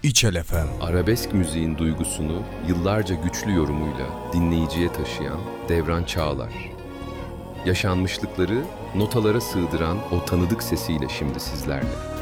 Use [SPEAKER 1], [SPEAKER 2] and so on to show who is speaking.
[SPEAKER 1] İçel FM.
[SPEAKER 2] Arabesk müziğin duygusunu yıllarca güçlü yorumuyla dinleyiciye taşıyan Devran Çağlar. Yaşanmışlıkları notalara sığdıran o tanıdık sesiyle şimdi sizlerle.